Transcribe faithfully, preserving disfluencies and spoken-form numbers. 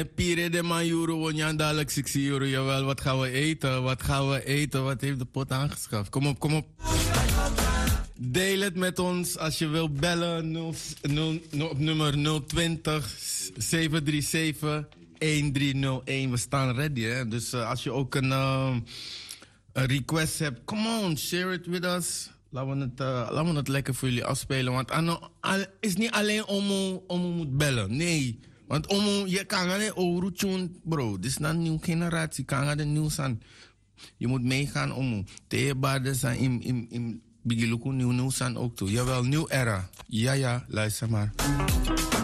Pire de man euro, wonjan dadelijk zes euro. Jawel, wat gaan we eten? Wat gaan we eten? Wat heeft de pot aangeschaft? Kom op, kom op. Deel het met ons als je wilt bellen nul, nul, nul, op nummer nul twintig, zeven drie zeven, een drie nul een. We staan ready, hè? Dus uh, als je ook een, uh, een request hebt, come on, share it with us. Laten we het, uh, laten we het lekker voor jullie afspelen. Want het is niet alleen om om moet bellen. Nee. Want om je kan gaan over bro. Dit is een nieuwe generatie. Kan gaan de nieuws aan. Je moet meegaan om. Tegenbaarden zijn in in in Bigiluku nieuw nieuws aan ook toe. Jawel, nieuw era. Ja ja, luister maar.